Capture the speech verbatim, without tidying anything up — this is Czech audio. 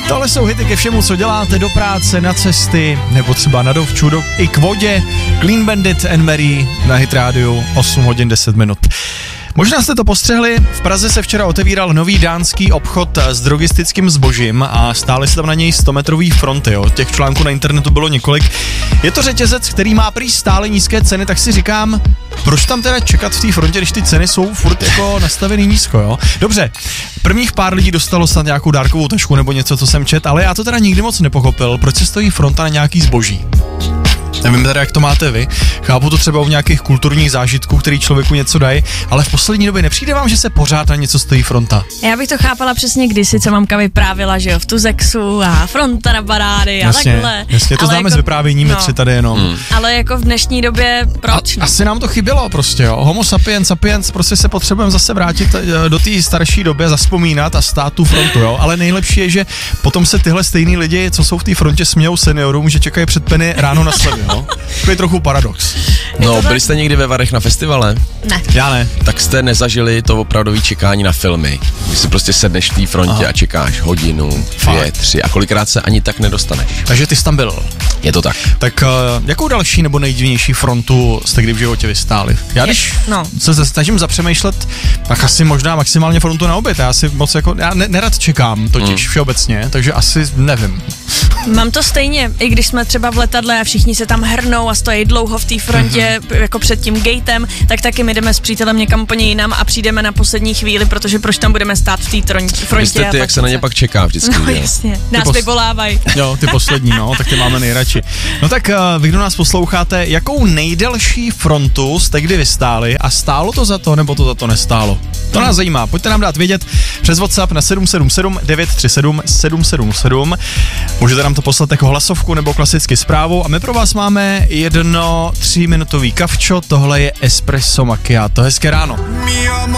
Tohle jsou hity ke všemu, co děláte do práce, na cesty, nebo třeba na dovču, do, i k vodě. Clean Bandit and Mary na Hit Radio, osm hodin deset minut. Možná jste to postřehli, v Praze se včera otevíral nový dánský obchod s drogistickým zbožím a stály se tam na něj stometrový fronty, jo. Těch článků na internetu bylo několik. Je to řetězec, který má prý stále nízké ceny, tak si říkám, proč tam teda čekat v té frontě, když ty ceny jsou furt jako nastavený nízko, jo? Dobře, prvních pár lidí dostalo snad nějakou dárkovou tašku nebo něco, co jsem čet, ale já to teda nikdy moc nepochopil, proč se stojí fronta na nějaký zboží. Nevím teda, jak to máte vy, chápu to třeba u nějakých kulturních zážitků, který člověku něco dají, ale v poslední době nepřijde vám, že se pořád na něco stojí fronta? Já bych to chápala přesně kdysi, co mamka vyprávila, že jo, v Tuzexu a fronta na barády a jasně, takhle. Jasně, to ale známe jako, z vyprávění, my no, tři tady jenom. Hmm. Ale jako v dnešní době, proč? A, asi nám to chybělo prostě, jo. Homo sapiens sapiens, prostě se potřebujeme zase vrátit do té starší doby, zavzpomínat a stát tu frontu, jo. Ale nejlepší je, že potom se tyhle stejný lidi, co jsou v té frontě, smějou seniorům, že čekají před penny ráno na slevy, jo. To je trochu paradox. No, byli jste někdy ve Varech na festivale? Ne. Já ne. Tak jste nezažili to opravdové čekání na filmy. Když si prostě sedneš v té frontě Aha. a čekáš hodinu, dvě, tři a kolikrát se ani tak nedostaneš. Takže ty jsi tam byl. Je to tak. Tak uh, jakou další nebo nejdivnější frontu jste kdy v životě vystáli? Já když no. se snažím zapřemýšlet, tak asi možná maximálně frontu na oběd. Já si moc jako, já ne, nerad čekám totiž hmm. všeobecně, takže asi nevím. Mám to stejně, i když jsme třeba v letadle a všichni se tam hrnou a stojí dlouho v té frontě, mm-hmm. jako před tím gatem, tak taky my jdeme s přítelem někam úplně jinam a přijdeme na poslední chvíli, protože proč tam budeme stát v té frontě. Vy jste ty, jak se na ně pak čeká vždycky. No jasně, nás pos... vyvolávají. Jo, ty poslední, no, tak ty máme nejradši. No tak uh, vy, kdo nás posloucháte, jakou nejdelší frontu jste kdy vystáli a stálo to za to, nebo to za to nestálo? To nás zajímá, pojďte nám dát vědět přes WhatsApp na sedm sedm sedm devět tři sedm sedm sedm sedm. Můžete nám to poslat jako hlasovku nebo klasicky zprávu a my pro vás máme jedno tříminutový kavčo, tohle je Espresso Macchiato. Hezké ráno.